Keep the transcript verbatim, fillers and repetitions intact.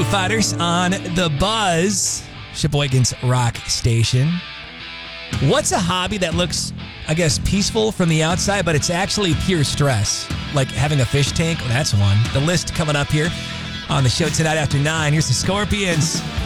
Foo Fighters on The Buzz, Sheboygan's rock station. What's a hobby that looks, I guess, peaceful from the outside, but it's actually pure stress? Like having a fish tank? Well, that's one. The list coming up here on the show tonight after nine. Here's the Scorpions.